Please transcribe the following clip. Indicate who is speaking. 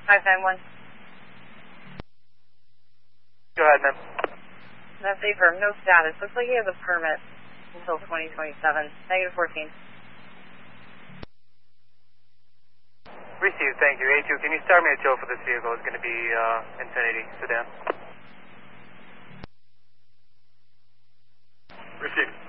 Speaker 1: 591.
Speaker 2: Go ahead, ma'am.
Speaker 1: That's affirm, no status. Looks like he has a permit until 2027. Negative 14.
Speaker 2: Received, thank you. A2, can you start me a tow for this vehicle? It's going to be Infiniti sedan.
Speaker 3: Received.